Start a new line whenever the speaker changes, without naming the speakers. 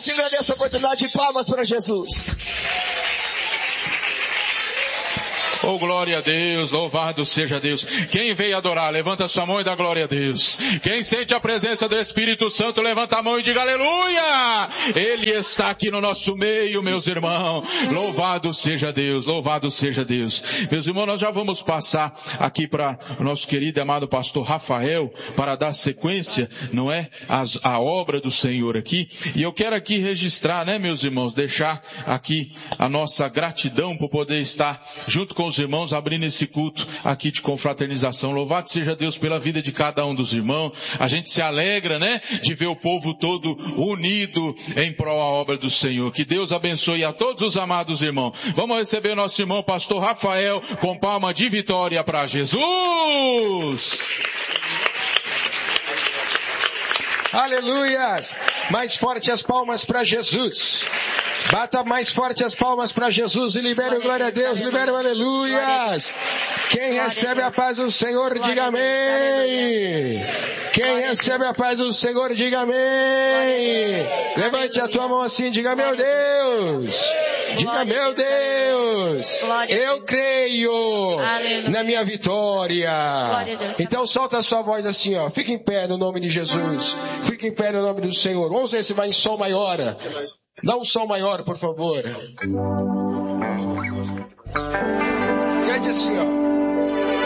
assim agradeço a oportunidade de palmas para Jesus.
Oh, glória a Deus, louvado seja Deus. Quem veio adorar, levanta sua mão e dá glória a Deus. Quem sente a presença do Espírito Santo, levanta a mão e diga aleluia. Ele está aqui no nosso meio, meus irmãos. Louvado seja Deus, louvado seja Deus. Meus irmãos, nós já vamos passar aqui para o nosso querido e amado pastor Rafael, para dar sequência, não é? A obra do Senhor aqui. E eu quero aqui registrar, né, meus irmãos, deixar aqui a nossa gratidão por poder estar junto com os irmãos, abrindo esse culto aqui de confraternização. Louvado seja Deus pela vida de cada um dos irmãos. A gente se alegra, né, de ver o povo todo unido em prol da obra do Senhor. Que Deus abençoe a todos os amados irmãos. Vamos receber o nosso irmão pastor Rafael com palma de vitória para Jesus.
Aleluias! Mais forte as palmas para Jesus. Bata mais forte as palmas para Jesus e libere o glória a Deus, libere o aleluias. Quem recebe a paz do Senhor, diga amém. Quem recebe a paz do Senhor, diga amém. Levante a tua mão assim, diga meu Deus. Diga meu Deus. Eu creio na minha vitória. Então solta a sua voz assim, ó. Fica em pé no nome de Jesus. Fica em pé no nome do Senhor. Vamos ver se vai em som maior. Dá um som maior, por favor. Cante assim, ó.